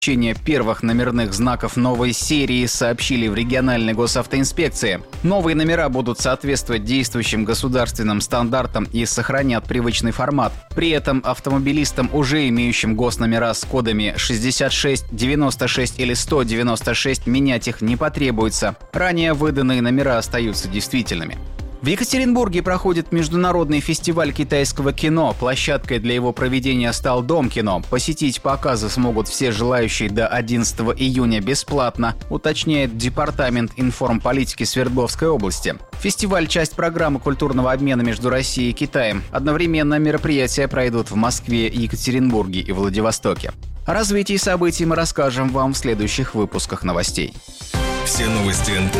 Получение первых номерных знаков новой серии сообщили в региональной госавтоинспекции. Новые номера будут соответствовать действующим государственным стандартам и сохранят привычный формат. При этом автомобилистам, уже имеющим госномера с кодами 66, 96 или 196, менять их не потребуется. Ранее выданные номера остаются действительными. В Екатеринбурге проходит международный фестиваль китайского кино. Площадкой для его проведения стал Дом кино. Посетить показы смогут все желающие до 11 июня бесплатно, уточняет Департамент информполитики Свердловской области. Фестиваль – часть программы культурного обмена между Россией и Китаем. Одновременно мероприятия пройдут в Москве, Екатеринбурге и Владивостоке. О развитии событий мы расскажем вам в следующих выпусках новостей. Все новости НТ